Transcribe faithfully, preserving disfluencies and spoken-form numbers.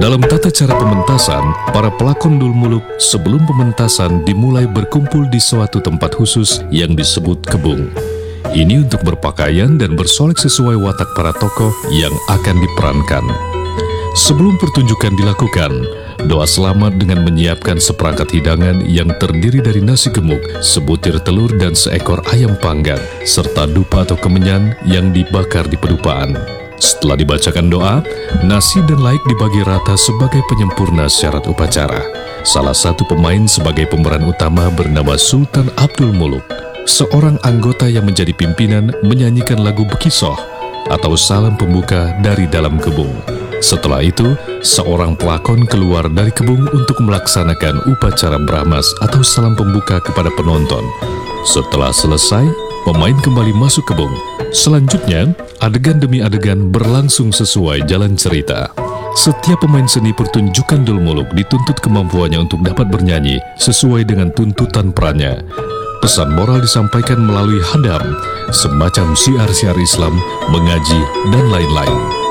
Dalam tata cara pementasan, para pelakon Dul Muluk sebelum pementasan dimulai berkumpul di suatu tempat khusus yang disebut kebung. Ini untuk berpakaian dan bersolek sesuai watak para tokoh yang akan diperankan. Sebelum pertunjukan dilakukan, doa selamat dengan menyiapkan seperangkat hidangan yang terdiri dari nasi gemuk, sebutir telur dan seekor ayam panggang, serta dupa atau kemenyan yang dibakar di pedupaan. Setelah dibacakan doa, nasi dan lauk dibagi rata sebagai penyempurna syarat upacara. Salah satu pemain sebagai pemeran utama bernama Sultan Abdul Muluk. Seorang anggota yang menjadi pimpinan menyanyikan lagu Bekisoh atau salam pembuka dari dalam kebung. Setelah itu, seorang pelakon keluar dari kebung untuk melaksanakan upacara Brahmas atau salam pembuka kepada penonton. Setelah selesai, pemain kembali masuk kebung. Selanjutnya, adegan demi adegan berlangsung sesuai jalan cerita. Setiap pemain seni pertunjukan Dul Muluk dituntut kemampuannya untuk dapat bernyanyi sesuai dengan tuntutan perannya. Pesan moral disampaikan melalui hadam, semacam syiar-syiar Islam, mengaji, dan lain-lain.